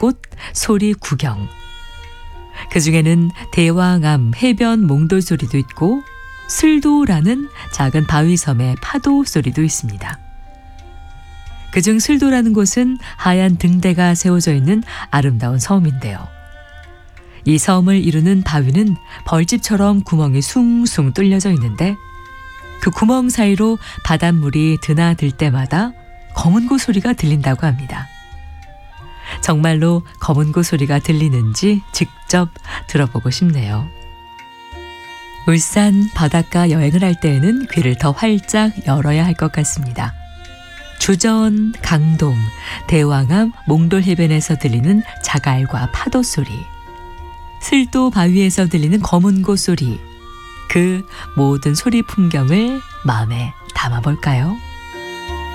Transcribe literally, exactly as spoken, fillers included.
꽃 소리 구경. 그중에는 대왕암 해변 몽돌 소리도 있고 슬도라는 작은 바위섬의 파도 소리도 있습니다. 그중 슬도라는 곳은 하얀 등대가 세워져 있는 아름다운 섬인데요. 이 섬을 이루는 바위는 벌집처럼 구멍이 숭숭 뚫려져 있는데 그 구멍 사이로 바닷물이 드나들 때마다 검은고 소리가 들린다고 합니다. 정말로 검은고 소리가 들리는지 직접 들어보고 싶네요. 울산 바닷가 여행을 할 때에는 귀를 더 활짝 열어야 할 것 같습니다. 주전, 강동, 대왕암, 몽돌 해변에서 들리는 자갈과 파도 소리, 슬도 바위에서 들리는 검은고 소리, 그 모든 소리 풍경을 마음에 담아볼까요?